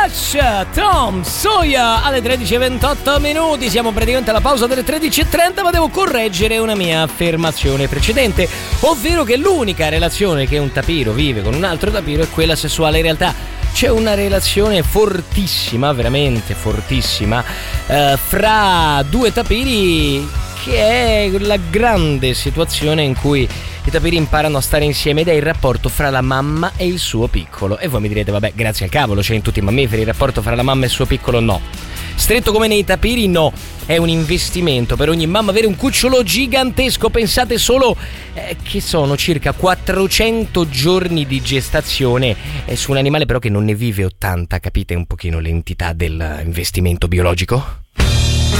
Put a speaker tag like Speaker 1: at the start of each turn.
Speaker 1: Yes, Tom Sawyer alle 13:28. Siamo praticamente alla pausa delle 13:30, ma devo correggere una mia affermazione precedente, ovvero che l'unica relazione che un tapiro vive con un altro tapiro è quella sessuale. In realtà c'è una relazione fortissima, veramente fortissima, fra due tapiri, che è la grande situazione in cui i tapiri imparano a stare insieme, ed è il rapporto fra la mamma e il suo piccolo. E voi mi direte, vabbè, grazie al cavolo, c'è in tutti i mammiferi il rapporto fra la mamma e il suo piccolo. No, stretto come nei tapiri no, è un investimento per ogni mamma avere un cucciolo gigantesco. Pensate solo che sono circa 400 giorni di gestazione su un animale però che non ne vive 80. Capite un pochino l'entità dell'investimento biologico?